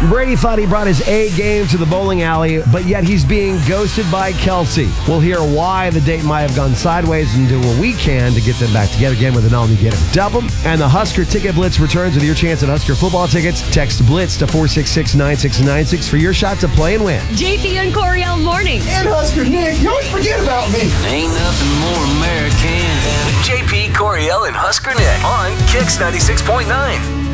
Brady thought he brought his A game to the bowling alley, but yet he's being ghosted by Kelsey. We'll hear why the date might have gone sideways and do what we can to get them back together again with an all-new Get 'Em Dub 'Em. And the Husker Ticket Blitz returns with your chance at Husker football tickets. Text BLITZ to 466-9696 for your shot to play and win. JP and Coriel mornings. And Husker Nick, you always forget about me. Ain't nothing more American than JP, Coriel, and Husker Nick on Kicks 96.9.